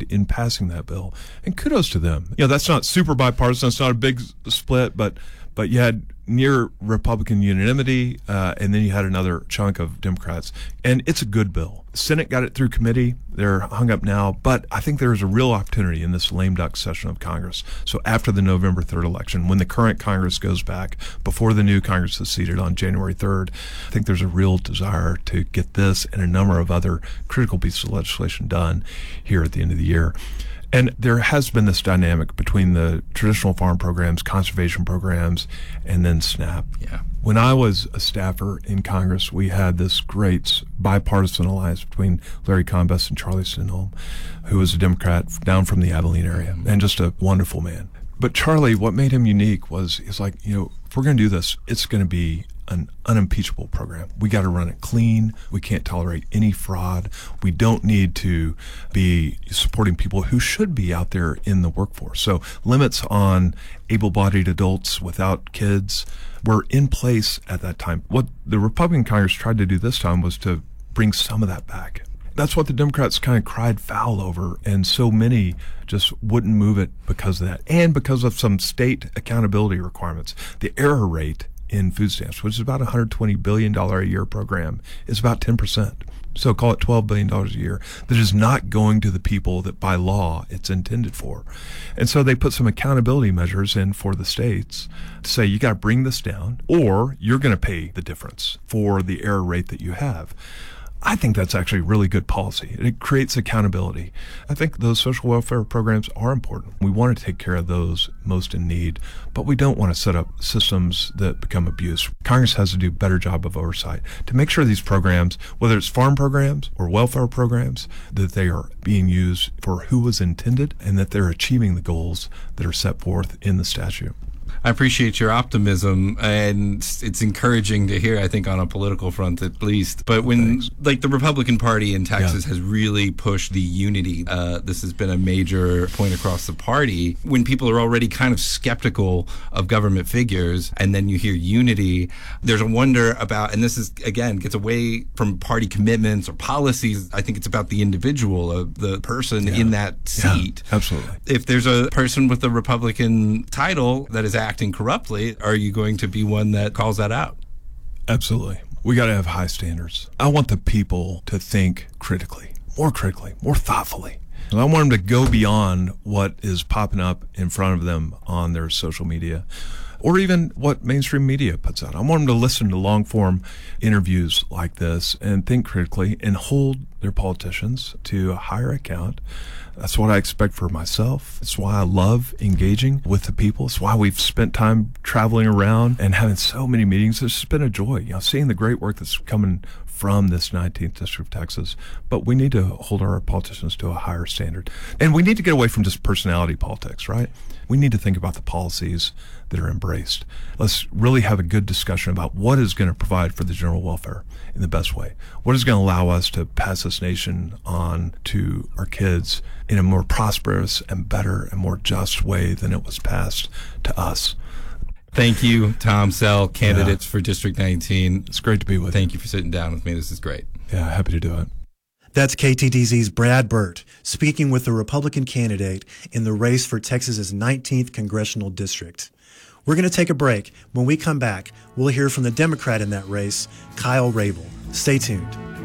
in passing that bill. And kudos to them. That's not super bipartisan. It's not a big split, but you had near Republican unanimity, and then you had another chunk of Democrats. And it's a good bill. The Senate got it through committee. They're hung up now. But I think there is a real opportunity in this lame duck session of Congress. So after the November 3rd election, when the current Congress goes back, before the new Congress is seated on January 3rd, I think there's a real desire to get this and a number of other critical pieces of legislation done here at the end of the year. And there has been this dynamic between the traditional farm programs, conservation programs, and then SNAP. Yeah. When I was a staffer in Congress, we had this great bipartisan alliance between Larry Combest and Charlie Stenholm, who was a Democrat down from the Abilene area, and just a wonderful man. But Charlie, what made him unique was he's like, if we're going to do this, it's going to be an unimpeachable program. We got to run it clean. We can't tolerate any fraud. We don't need to be supporting people who should be out there in the workforce. So limits on able-bodied adults without kids were in place at that time. What the Republican Congress tried to do this time was to bring some of that back. That's what the Democrats kind of cried foul over, and so many just wouldn't move it because of that, and because of some state accountability requirements. The error rate in food stamps, which is about $120 billion a year program, is about 10%. So call it $12 billion a year that is not going to the people that by law it's intended for. And so they put some accountability measures in for the states to say you got to bring this down or you're going to pay the difference for the error rate that you have. I think that's actually really good policy. It creates accountability. I think those social welfare programs are important. We want to take care of those most in need, but we don't want to set up systems that become abuse. Congress has to do a better job of oversight to make sure these programs, whether it's farm programs or welfare programs, that they are being used for who was intended and that they're achieving the goals that are set forth in the statute. I appreciate your optimism, and it's encouraging to hear, I think, on a political front at least. But when, like, the Republican Party in Texas has really pushed the unity, this has been a major point across the party. When people are already kind of skeptical of government figures, and then you hear unity, there's a wonder about, and this is, again, gets away from party commitments or policies. I think it's about the individual, of the person in that seat. Yeah, absolutely. If there's a person with a Republican title that is acting corruptly, are you going to be one that calls that out? Absolutely. We got to have high standards. I want the people to think critically, more thoughtfully. And I want them to go beyond what is popping up in front of them on their social media or even what mainstream media puts out. I want them to listen to long-form interviews like this and think critically and hold their politicians to a higher account. That's what I expect for myself. It's why I love engaging with the people. It's why we've spent time traveling around and having so many meetings. It's just been a joy, seeing the great work that's coming from this 19th District of Texas. But we need to hold our politicians to a higher standard. And we need to get away from just personality politics, right? We need to think about the policies that are embraced. Let's really have a good discussion about what is going to provide for the general welfare in the best way. What is going to allow us to pass this nation on to our kids in a more prosperous and better and more just way than it was passed to us. Thank you, Tom Sell, candidates for District 19. It's great to be with you. Thank you for sitting down with me. This is great. Yeah, happy to do it. That's KTTZ's Brad Burt speaking with the Republican candidate in the race for Texas's 19th congressional district. We're going to take a break. When we come back, we'll hear from the Democrat in that race, Kyle Rabel. Stay tuned.